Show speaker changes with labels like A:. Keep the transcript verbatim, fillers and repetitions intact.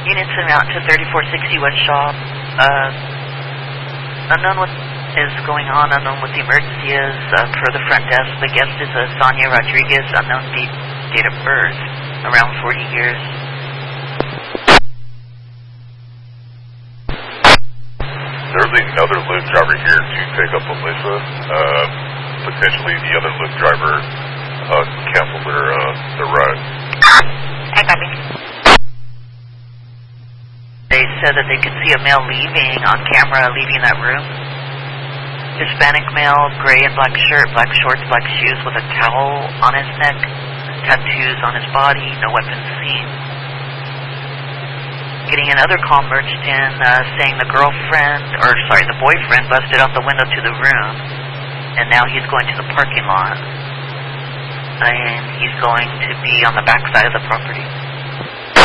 A: Units amount to thirty-four sixty West Shaw. Uh, unknown what is going on, unknown what the emergency is. Uh, per the front desk, the guest is uh, Sonia Rodriguez, unknown date, date of birth, around forty years.
B: There's another Lyft driver here to pick up Alyssa. Uh, potentially the other Lyft driver uh, canceled their, uh, their ride.
A: I copy. They said that they could see a male leaving on camera, leaving that room. Hispanic male, gray and black shirt, black shorts, black shoes with a towel on his neck, tattoos on his body, no weapons seen. Getting another call merged in uh, saying the girlfriend, or sorry, the boyfriend busted out the window to the room, and now he's going to the parking lot, and he's going to be on the back side of the property.